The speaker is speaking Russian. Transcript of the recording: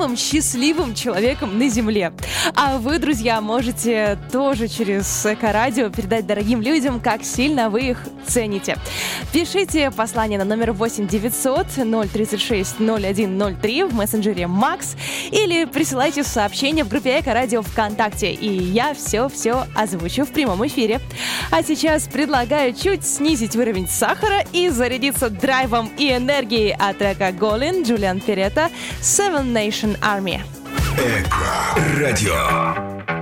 самым счастливым человеком на Земле. А вы, друзья, можете тоже через Эко-радио передать дорогим людям, как сильно вы их цените. Пишите послание на номер 8 900 036 0103 в мессенджере Макс или присылайте сообщение в группе Эко-радио ВКонтакте, и я все озвучу в прямом эфире. А сейчас предлагаю чуть снизить уровень сахара и зарядиться драйвом и энергией от трека Голин, Джулиан Перетта, Seven Nation Army. Эко-радио.